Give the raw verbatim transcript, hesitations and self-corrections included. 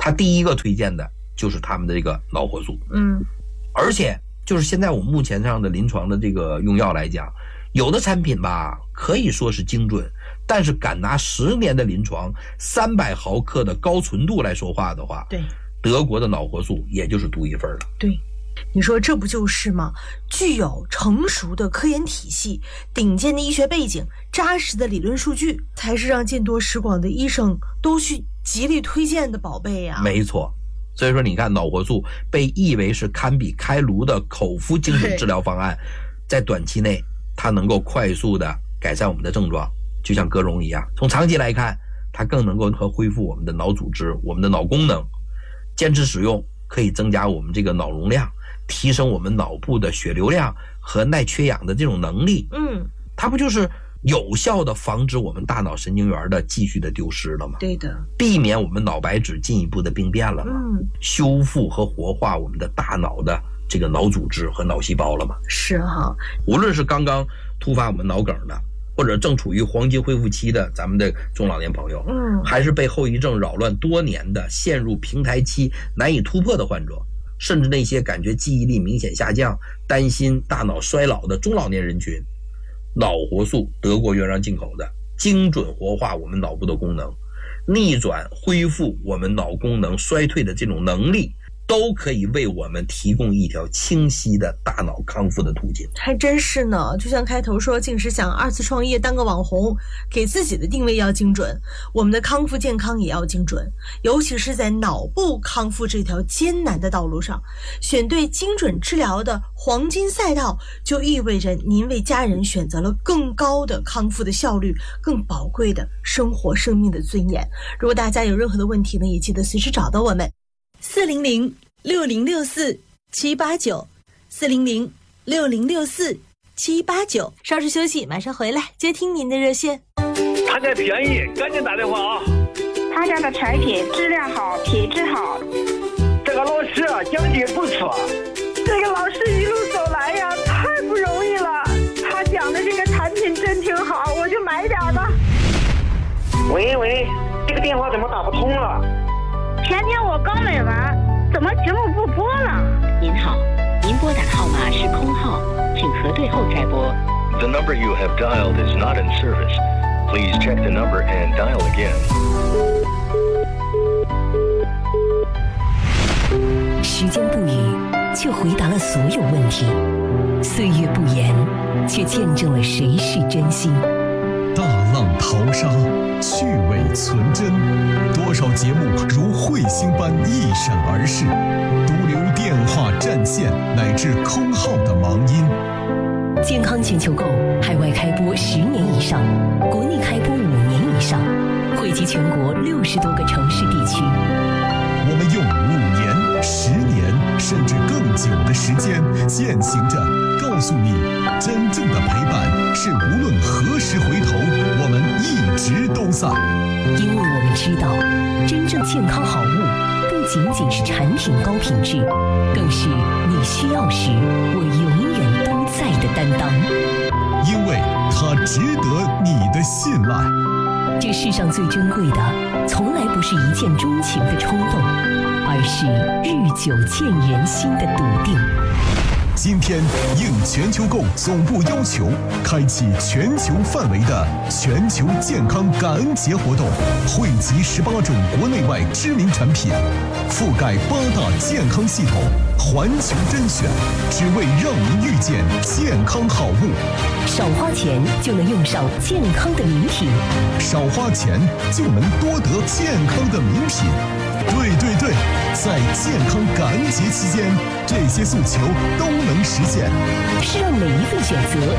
他第一个推荐的就是他们的这个脑活素。 嗯， 而且就是现在我们目前上的临床的这个用药来讲，有的产品吧可以说是精准，但是敢拿十年的临床三百毫克的高纯度来说话的话， 对， 德国的脑活素也就是独一份了。 对，你说这不就是吗？具有成熟的科研体系、顶尖的医学背景、扎实的理论数据，才是让见多识广的医生都去极力推荐的宝贝呀、啊。 没错，所以说你看，脑活素被誉为是堪比开颅的口服精准治疗方案，在短期内它能够快速的改善我们的症状，就像歌荣一样。从长期来看，它更能够和恢复我们的脑组织、我们的脑功能。坚持使用可以增加我们这个脑容量，提升我们脑部的血流量和耐缺氧的这种能力。 嗯， 它不就是有效的防止我们大脑神经元的继续的丢失了吗？ 对的， 避免我们脑白质进一步的病变了吗？ 嗯， 修复和活化我们的大脑的这个脑组织和脑细胞了吗？ 是哈。 无论是刚刚突发我们脑梗的，或者正处于黄金恢复期的咱们的中老年朋友， 嗯， 还是被后遗症扰乱多年的陷入平台期难以突破的患者，甚至那些感觉记忆力明显下降、担心大脑衰老的中老年人群，脑活素德国原装进口的，精准活化我们脑部的功能，逆转恢复我们脑功能衰退的这种能力，都可以为我们提供一条清晰的大脑康复的途径。 还真是呢，就像开头说，竟是想二次创业当个网红，给自己的定位要精准，我们的康复健康也要精准，尤其是在脑部康复这条艰难的道路上，选对精准治疗的黄金赛道，就意味着您为家人选择了更高的康复的效率，更宝贵的生活生命的尊严。如果大家有任何的问题呢，也记得随时找到我们四零零六零六四七八九四零零六零六四七八九。稍事休息，马上回来接听您的热线。 他家便宜，赶紧打电话啊！ 他家的产品质量好，品质好。 这个老师啊，讲解不错。 这个老师一路走来呀，太不容易了。他讲的这个产品真挺好，我就买点吧。 喂喂，这个电话怎么打不通了？ 前天我刚买完，怎么节目不播了？ 您好，您拨打的号码是空号，请核对后再拨。 The number you have dialed is not in service. Please check the number and dial again. 时间不语，却回答了所有问题；岁月不言，却见证了谁是真心。 大浪淘沙，趣味存真，多少节目如彗星般一闪而逝，独留电话占线乃至空号的忙音。 健康全球购海外开播十年以上，国内开播五年以上，惠及全国六十多个城市地区。 我们用五年、十年甚至更久的时间，践行着告诉你，真正的陪伴是无论何时回头，我们一直都在。 因为我们知道，真正健康好物不仅仅是产品高品质，更是你需要时我永远都在的担当。 因为它值得你的信赖。 这世上最珍贵的，从来不是一见钟情的冲动，而是日久见人心的笃定。 今天应全球购总部要求，开启全球范围的全球健康感恩节活动，汇集十八种国内外知名产品，覆盖八大健康系统，环球甄选，只为让您遇见健康好物。 少花钱就能用上健康的名品， 少花钱就能多得健康的名品。对对对，在健康感恩节期间，这些诉求都能实现， 是让每一份选择